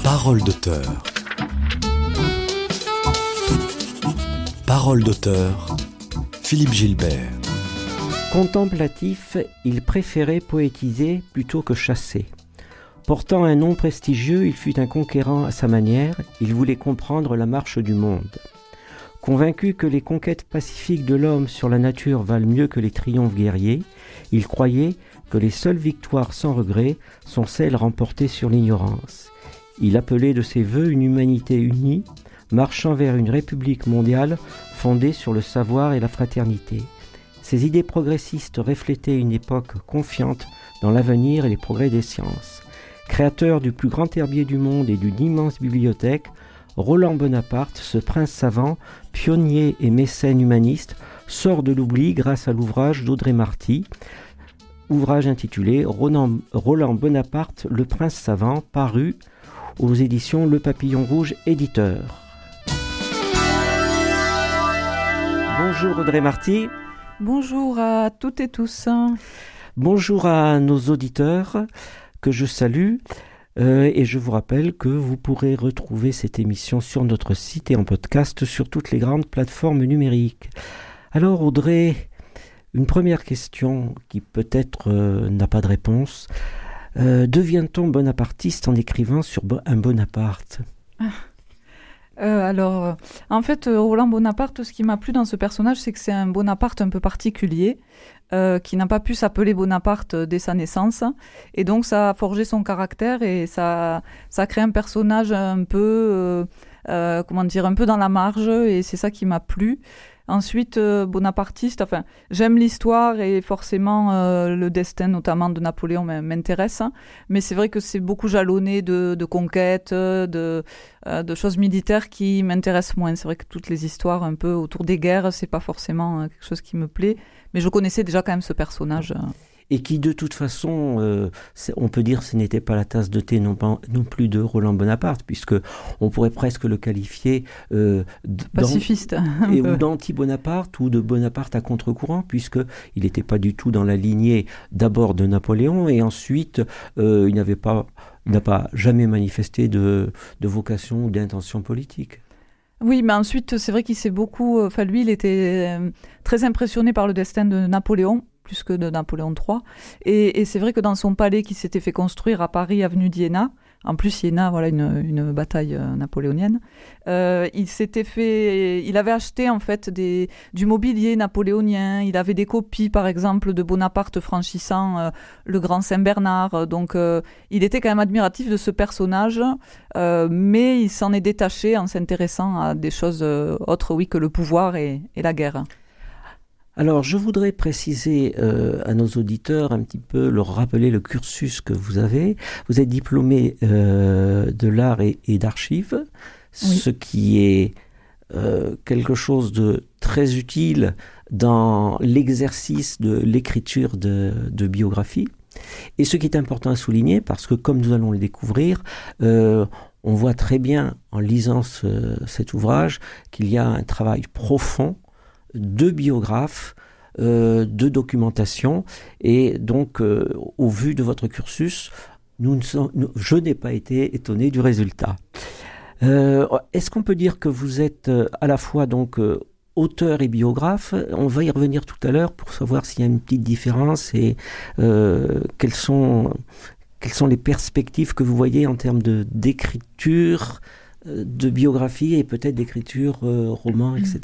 Parole d'auteur. Parole d'auteur. Philippe Gilbert. Contemplatif, il préférait poétiser plutôt que chasser. Portant un nom prestigieux, il fut un conquérant à sa manière, il voulait comprendre la marche du monde. Convaincu que les conquêtes pacifiques de l'homme sur la nature valent mieux que les triomphes guerriers, il croyait que les seules victoires sans regret sont celles remportées sur l'ignorance. Il appelait de ses vœux une humanité unie, marchant vers une république mondiale fondée sur le savoir et la fraternité. Ses idées progressistes reflétaient une époque confiante dans l'avenir et les progrès des sciences. Créateur du plus grand herbier du monde et d'une immense bibliothèque, Roland Bonaparte, ce prince savant, pionnier et mécène humaniste, sort de l'oubli grâce à l'ouvrage d'Audrey Marty, ouvrage intitulé Roland Bonaparte, le prince savant, paru aux éditions Le Papillon Rouge éditeur. Bonjour Audrey Marty. Bonjour à toutes et tous. Bonjour à nos auditeurs que je salue et je vous rappelle que vous pourrez retrouver cette émission sur notre site et en podcast sur toutes les grandes plateformes numériques. Alors Audrey, une première question qui peut-être n'a pas de réponse. Devient-on bonapartiste en écrivant sur un Bonaparte ? En fait, Roland Bonaparte, ce qui m'a plu dans ce personnage, c'est que c'est un Bonaparte un peu particulier, qui n'a pas pu s'appeler Bonaparte dès sa naissance, et donc ça a forgé son caractère et ça a créé un personnage un peu, un peu dans la marge, et c'est ça qui m'a plu. Ensuite, bonapartiste, j'aime l'histoire et forcément le destin notamment de Napoléon m'intéresse, mais c'est vrai que c'est beaucoup jalonné de conquêtes, de choses militaires qui m'intéressent moins. C'est vrai que toutes les histoires un peu autour des guerres, c'est pas forcément quelque chose qui me plaît, mais je connaissais déjà quand même ce personnage. Et qui de toute façon, on peut dire ce n'était pas la tasse de thé non plus de Roland Bonaparte, puisque on pourrait presque le qualifier pacifiste ou d'anti-Bonaparte ou de Bonaparte à contre-courant, puisqu'il n'était pas du tout dans la lignée d'abord de Napoléon et ensuite il n'a pas jamais manifesté de vocation ou d'intention politique. Oui, mais ensuite c'est vrai qu'il s'est beaucoup... lui il était très impressionné par le destin de Napoléon, plus que de Napoléon III. Et c'est vrai que dans son palais qui s'était fait construire à Paris, avenue d'Iéna, en plus Iéna, voilà une bataille napoléonienne, il avait acheté en fait du mobilier napoléonien, il avait des copies par exemple de Bonaparte franchissant le Grand Saint-Bernard, donc il était quand même admiratif de ce personnage, mais il s'en est détaché en s'intéressant à des choses autres que le pouvoir et la guerre. Alors, je voudrais préciser à nos auditeurs un petit peu, leur rappeler le cursus que vous avez. Vous êtes diplômé de l'art et d'archives, oui. Ce qui est quelque chose de très utile dans l'exercice de l'écriture de biographie. Et ce qui est important à souligner, parce que comme nous allons le découvrir, on voit très bien en lisant cet ouvrage qu'il y a un travail profond de biographes, de documentation, et donc au vu de votre cursus, je n'ai pas été étonné du résultat. Est-ce qu'on peut dire que vous êtes à la fois donc auteur et biographe ? On va y revenir tout à l'heure pour savoir s'il y a une petite différence et quelles sont les perspectives que vous voyez en termes d'écriture, de biographie et peut-être d'écriture roman, etc.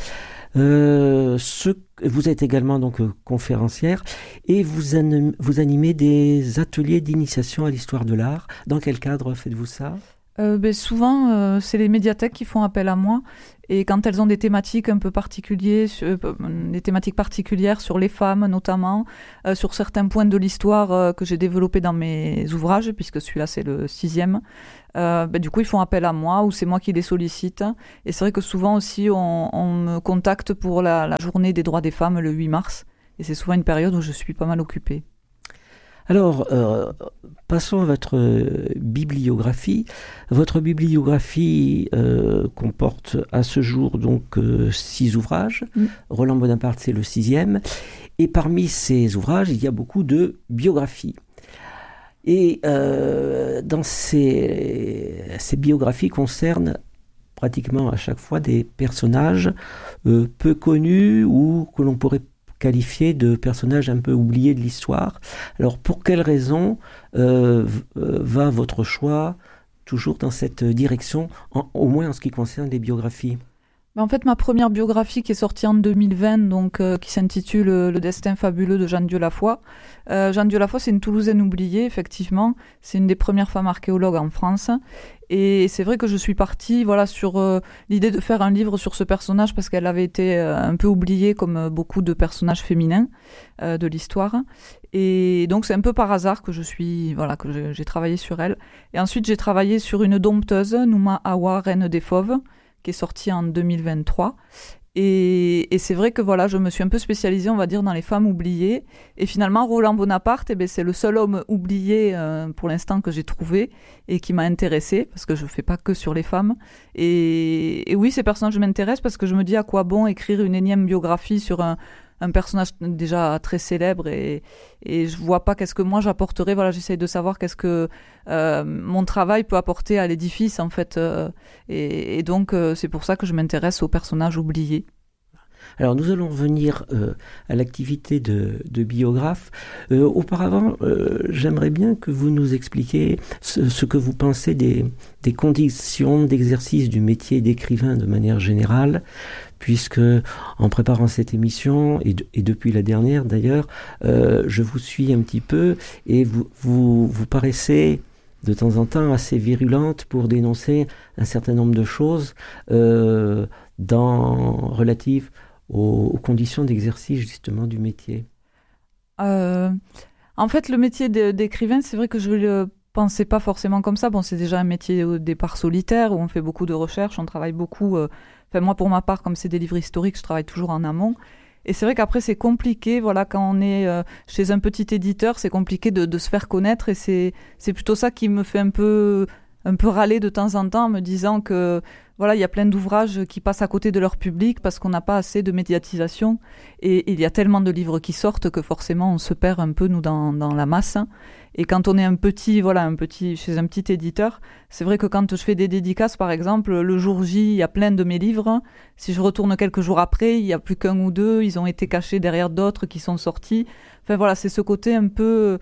Vous êtes également donc conférencière et vous animez des ateliers d'initiation à l'histoire de l'art. Dans quel cadre faites-vous ça ? Souvent, c'est les médiathèques qui font appel à moi, et quand elles ont des thématiques un peu particulières, des thématiques particulières sur les femmes notamment, sur certains points de l'histoire que j'ai développés dans mes ouvrages, puisque celui-là c'est le 6e, du coup ils font appel à moi ou c'est moi qui les sollicite. Et c'est vrai que souvent aussi on me contacte pour la journée des droits des femmes le 8 mars, et c'est souvent une période où je suis pas mal occupée. Alors, passons à votre bibliographie. Votre bibliographie comporte à ce jour donc 6 ouvrages. Roland Bonaparte, c'est le 6e. Et parmi ces ouvrages, il y a beaucoup de biographies. Et dans ces biographies concernent pratiquement à chaque fois des personnages peu connus ou que l'on pourrait qualifier de personnages un peu oubliés de l'histoire. Alors pour quelles raisons va votre choix toujours dans cette direction, au moins en ce qui concerne les biographies? En fait, ma première biographie qui est sortie en 2020, donc qui s'intitule Le destin fabuleux de Jeanne Dieulafoy. Jeanne Dieulafoy, c'est une Toulousaine oubliée, effectivement. C'est une des premières femmes archéologues en France. Et c'est vrai que je suis partie sur l'idée de faire un livre sur ce personnage parce qu'elle avait été un peu oubliée comme beaucoup de personnages féminins de l'histoire. Et donc c'est un peu par hasard que j'ai travaillé sur elle. Et ensuite j'ai travaillé sur une dompteuse, Nouma Awa, reine des fauves, qui est sortie en 2023. Et c'est vrai que je me suis un peu spécialisée, on va dire, dans les femmes oubliées. Et finalement, Roland Bonaparte, c'est le seul homme oublié pour l'instant que j'ai trouvé et qui m'a intéressée, parce que je ne fais pas que sur les femmes. Et oui, ces personnages m'intéressent parce que je me dis à quoi bon écrire une énième biographie sur un personnage déjà très célèbre et je vois pas qu'est-ce que moi j'apporterais. J'essaye de savoir qu'est-ce que mon travail peut apporter à l'édifice en fait, et donc c'est pour ça que je m'intéresse aux personnages oubliés. Alors nous allons revenir à l'activité de biographe. Auparavant, j'aimerais bien que vous nous expliquiez ce que vous pensez des conditions d'exercice du métier d'écrivain de manière générale, puisque en préparant cette émission, et depuis la dernière d'ailleurs, je vous suis un petit peu, et vous paraissez de temps en temps assez virulente pour dénoncer un certain nombre de choses relatives aux conditions d'exercice justement du métier. En fait, le métier d'écrivain, c'est vrai que je ne le pensais pas forcément comme ça. Bon, c'est déjà un métier au départ solitaire, où on fait beaucoup de recherches, on travaille beaucoup. Moi, pour ma part, comme c'est des livres historiques, je travaille toujours en amont. Et c'est vrai qu'après, c'est compliqué. Quand on est chez un petit éditeur, c'est compliqué de se faire connaître. Et c'est plutôt ça qui me fait un peu râler de temps en temps, en me disant que il y a plein d'ouvrages qui passent à côté de leur public parce qu'on n'a pas assez de médiatisation. Et il y a tellement de livres qui sortent que forcément, on se perd un peu, nous, dans la masse. Et quand on est chez un petit éditeur, c'est vrai que quand je fais des dédicaces, par exemple, le jour J, il y a plein de mes livres. Si je retourne quelques jours après, il n'y a plus qu'un ou deux. Ils ont été cachés derrière d'autres qui sont sortis. C'est ce côté un peu...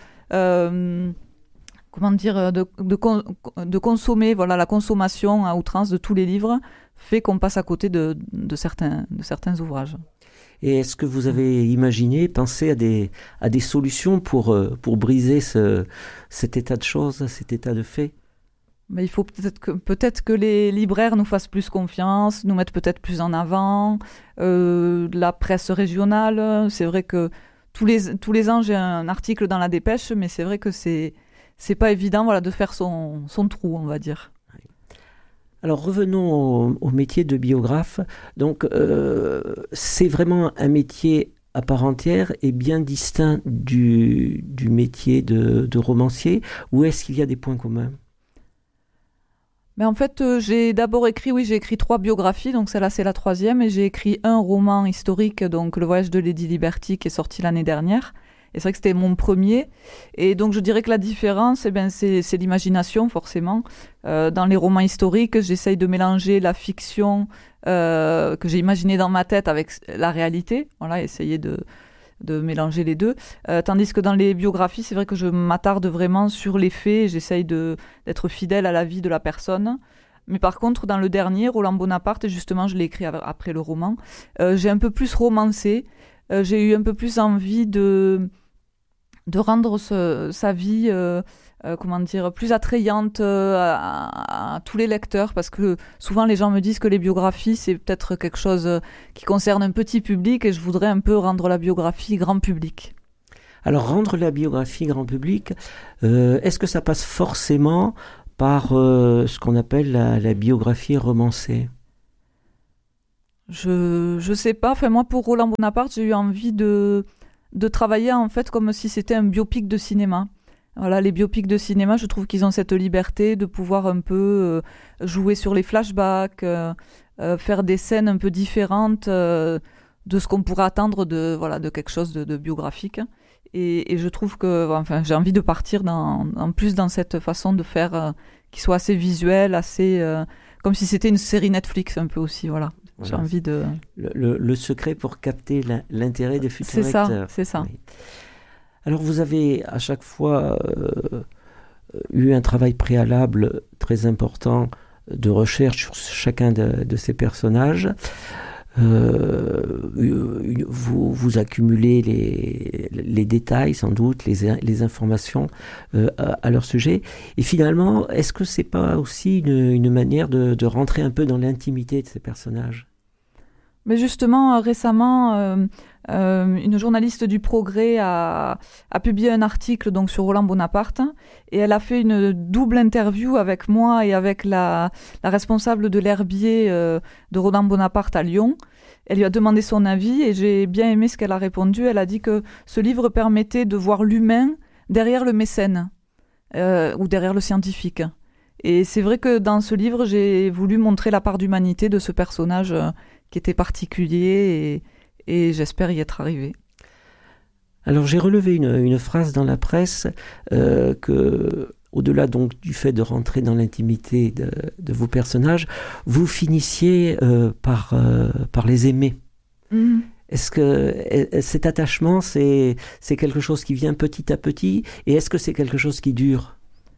de consommer, la consommation à outrance de tous les livres fait qu'on passe à côté de certains ouvrages. Et est-ce que vous avez pensé à des solutions pour briser cet état de choses, cet état de fait? Il faut peut-être que les libraires nous fassent plus confiance, nous mettent peut-être plus en avant, la presse régionale. C'est vrai que tous les ans j'ai un article dans la Dépêche, mais c'est vrai que c'est pas évident de faire son trou, on va dire. Alors revenons au métier de biographe. Donc c'est vraiment un métier à part entière et bien distinct du métier de romancier, ou est-ce qu'il y a des points communs? Mais en fait, j'ai écrit 3 biographies, donc celle-là c'est la 3e, et j'ai écrit un roman historique, donc Le voyage de Lady Liberty, qui est sorti l'année dernière. Et c'est vrai que c'était mon premier. Et donc, je dirais que la différence, c'est l'imagination, forcément. Dans les romans historiques, j'essaye de mélanger la fiction que j'ai imaginée dans ma tête avec la réalité. Essayer de mélanger les deux. Tandis que dans les biographies, c'est vrai que je m'attarde vraiment sur les faits. J'essaye d'être fidèle à la vie de la personne. Mais par contre, dans le dernier, Roland Bonaparte, justement, je l'ai écrit après le roman, j'ai un peu plus romancé. J'ai eu un peu plus envie de rendre sa vie plus attrayante à tous les lecteurs, parce que souvent les gens me disent que les biographies c'est peut-être quelque chose qui concerne un petit public, et je voudrais un peu rendre la biographie grand public. Alors rendre la biographie grand public, est-ce que ça passe forcément par ce qu'on appelle la biographie romancée? Je sais pas. Moi, pour Roland Bonaparte, j'ai eu envie de travailler en fait comme si c'était un biopic de cinéma. Les biopics de cinéma, je trouve qu'ils ont cette liberté de pouvoir un peu jouer sur les flashbacks, faire des scènes un peu différentes de ce qu'on pourrait attendre de quelque chose de biographique. Et je trouve que, enfin, j'ai envie de partir en plus dans cette façon de faire qui soit assez visuel, assez comme si c'était une série Netflix un peu aussi, voilà. J'ai envie de... Le secret pour capter l'intérêt des futurs lecteurs. C'est ça. Oui. Alors vous avez à chaque fois eu un travail préalable très important de recherche sur chacun de ces personnages. Vous accumulez les détails, sans doute, les informations à leur sujet. Et finalement, est-ce que c'est pas aussi une manière de rentrer un peu dans l'intimité de ces personnages ? Mais justement, récemment, une journaliste du Progrès a publié un article donc sur Roland Bonaparte et elle a fait une double interview avec moi et avec la responsable de l'herbier de Roland Bonaparte à Lyon. Elle lui a demandé son avis et j'ai bien aimé ce qu'elle a répondu. Elle a dit que ce livre permettait de voir l'humain derrière le mécène ou derrière le scientifique. Et c'est vrai que dans ce livre, j'ai voulu montrer la part d'humanité de ce personnage qui était particulier et j'espère y être arrivé. Alors j'ai relevé une phrase dans la presse que, au-delà donc du fait de rentrer dans l'intimité de vos personnages, vous finissiez par les aimer. Mmh. Est-ce que cet attachement, c'est quelque chose qui vient petit à petit et est-ce que c'est quelque chose qui dure ?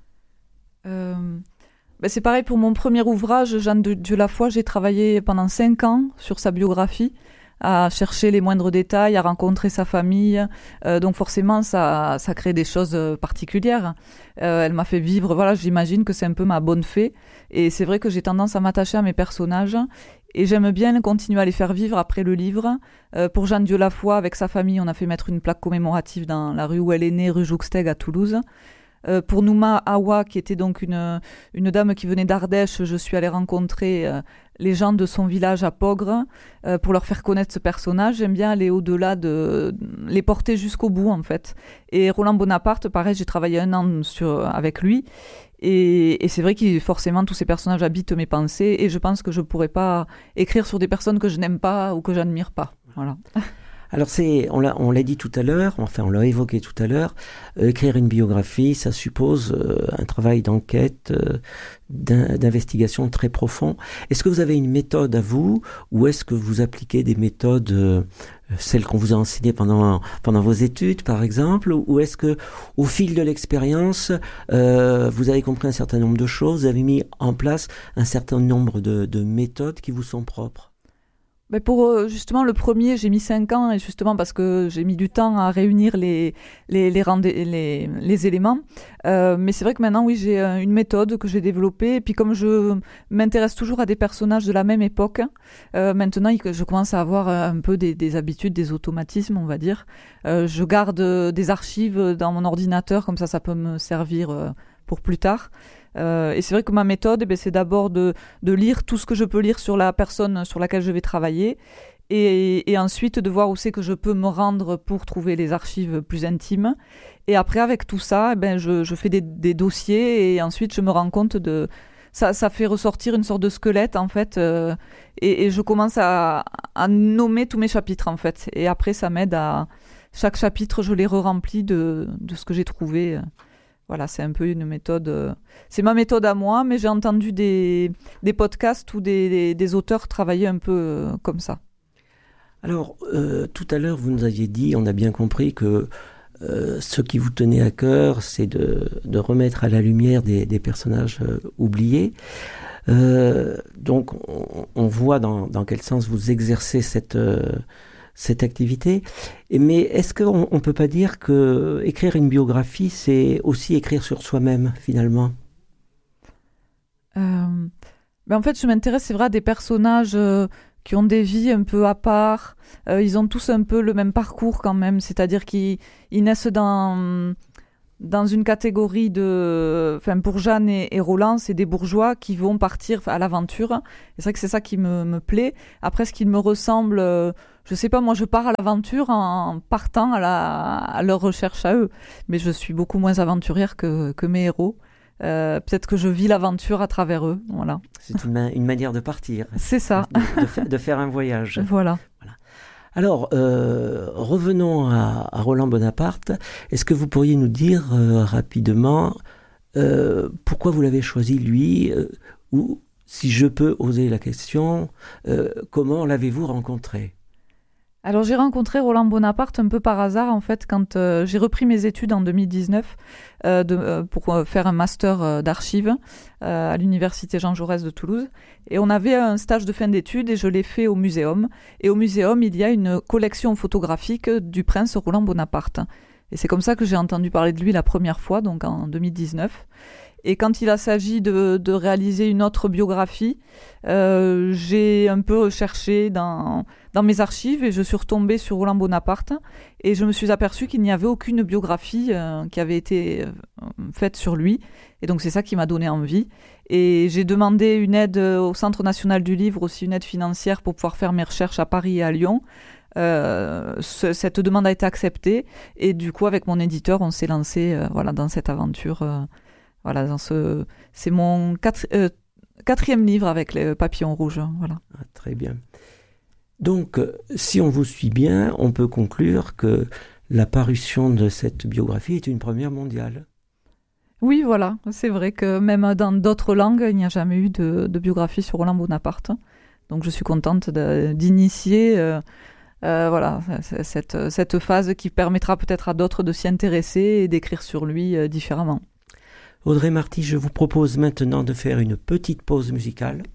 C'est pareil pour mon premier ouvrage, Jeanne de Dieu la foi. J'ai travaillé pendant 5 ans sur sa biographie, à chercher les moindres détails, à rencontrer sa famille. Donc forcément, ça crée des choses particulières. Elle m'a fait vivre, voilà, j'imagine que c'est un peu ma bonne fée. Et c'est vrai que j'ai tendance à m'attacher à mes personnages. Et j'aime bien continuer à les faire vivre après le livre. Pour Jeanne Dieu la foi, avec sa famille, on a fait mettre une plaque commémorative dans la rue où elle est née, rue Jouxteg à Toulouse. Pour Nouma Awa, qui était donc une dame qui venait d'Ardèche, je suis allée rencontrer les gens de son village à Pogre pour leur faire connaître ce personnage. J'aime bien aller au-delà les porter jusqu'au bout en fait. Et Roland Bonaparte, pareil, j'ai travaillé 1 an avec lui. Et c'est vrai que forcément tous ces personnages habitent mes pensées et je pense que je pourrais pas écrire sur des personnes que je n'aime pas ou que j'admire pas. Voilà. Alors on l'a dit tout à l'heure, enfin on l'a évoqué tout à l'heure, écrire une biographie, ça suppose un travail d'enquête, d'investigation très profond. Est-ce que vous avez une méthode à vous, ou est-ce que vous appliquez des méthodes, celles qu'on vous a enseignées pendant vos études par exemple, ou est-ce que au fil de l'expérience, vous avez compris un certain nombre de choses, vous avez mis en place un certain nombre de méthodes qui vous sont propres ? Mais pour justement le premier, j'ai mis 5 ans et justement parce que j'ai mis du temps à réunir les éléments. Mais c'est vrai que maintenant, oui, j'ai une méthode que j'ai développée. Et puis comme je m'intéresse toujours à des personnages de la même époque, maintenant je commence à avoir un peu des habitudes, des automatismes, on va dire. Je garde des archives dans mon ordinateur, comme ça peut me servir pour plus tard. Et c'est vrai que ma méthode, c'est d'abord de lire tout ce que je peux lire sur la personne sur laquelle je vais travailler et ensuite de voir où c'est que je peux me rendre pour trouver les archives plus intimes. Et après, avec tout ça, je fais des dossiers et ensuite je me rends compte ça fait ressortir une sorte de squelette en fait et je commence à nommer tous mes chapitres en fait. Et après, ça m'aide à... Chaque chapitre, je les re-remplis de ce que j'ai trouvé. Voilà, c'est un peu une méthode... c'est ma méthode à moi, mais j'ai entendu des podcasts où des auteurs travaillaient un peu comme ça. Alors, tout à l'heure, vous nous aviez dit, on a bien compris que ce qui vous tenait à cœur, c'est de remettre à la lumière des personnages oubliés. Donc, on voit dans quel sens vous exercez cette activité. Mais est-ce qu'on ne peut pas dire que écrire une biographie, c'est aussi écrire sur soi-même, finalement ? En fait, je m'intéresse, c'est vrai, à des personnages qui ont des vies un peu à part. Ils ont tous un peu le même parcours quand même, c'est-à-dire qu'ils naissent dans une catégorie pour Jeanne et Roland, c'est des bourgeois qui vont partir à l'aventure. Et c'est vrai que c'est ça qui me plaît. Après, ce qui me ressemble, je sais pas, moi je pars à l'aventure en partant à leur recherche à eux. Mais je suis beaucoup moins aventurière que mes héros. Peut-être que je vis l'aventure à travers eux. Voilà. C'est une manière de partir. C'est ça. De faire un voyage. Voilà. Alors, revenons à Roland Bonaparte. Est-ce que vous pourriez nous dire rapidement pourquoi vous l'avez choisi lui, ou si je peux oser la question, comment l'avez-vous rencontré ? Alors j'ai rencontré Roland Bonaparte un peu par hasard en fait quand j'ai repris mes études en 2019 pour faire un master d'archives à l'université Jean Jaurès de Toulouse, et on avait un stage de fin d'études et je l'ai fait au muséum, et au muséum il y a une collection photographique du prince Roland Bonaparte, et c'est comme ça que j'ai entendu parler de lui la première fois, donc en 2019. Et quand il a s'agi de réaliser une autre biographie, j'ai un peu recherché dans mes archives et je suis retombée sur Roland Bonaparte, et je me suis aperçue qu'il n'y avait aucune biographie qui avait été faite sur lui. Et donc c'est ça qui m'a donné envie. Et j'ai demandé une aide au Centre national du livre, aussi une aide financière pour pouvoir faire mes recherches à Paris et à Lyon. Cette demande a été acceptée et du coup avec mon éditeur on s'est lancé dans cette aventure. C'est mon quatrième livre avec les papillons rouges. Voilà. Ah, très bien. Donc, si on vous suit bien, on peut conclure que la parution de cette biographie est une première mondiale. Oui, voilà. C'est vrai que même dans d'autres langues, il n'y a jamais eu de biographie sur Roland Bonaparte. Donc, je suis contente d'initier cette phase qui permettra peut-être à d'autres de s'y intéresser et d'écrire sur lui différemment. Audrey Marty, je vous propose maintenant de faire une petite pause musicale.